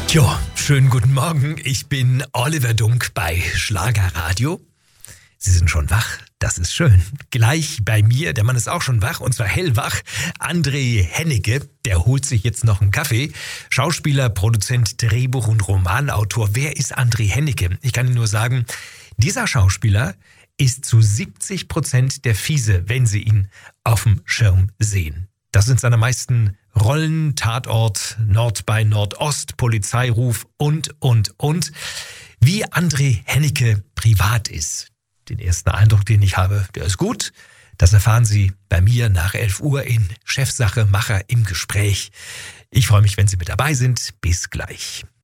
Jo, schönen guten Morgen. Ich bin Oliver Dunk bei Schlagerradio. Sie sind schon wach, das ist schön. Gleich bei mir, der Mann ist auch schon wach, und zwar hellwach, André Hennecke, der holt sich jetzt noch einen Kaffee. Schauspieler, Produzent, Drehbuch- und Romanautor. Wer ist André Hennecke? Ich kann Ihnen nur sagen, dieser Schauspieler ist zu 70% der Fiese, wenn Sie ihn auf dem Schirm sehen. Das sind seine meisten Rollen, Tatort, Nord bei Nordost, Polizeiruf und. Wie André Hennecke privat ist. Den ersten Eindruck, den ich habe, der ist gut. Das erfahren Sie bei mir nach 11 Uhr in Chefsache Macher im Gespräch. Ich freue mich, wenn Sie mit dabei sind. Bis gleich.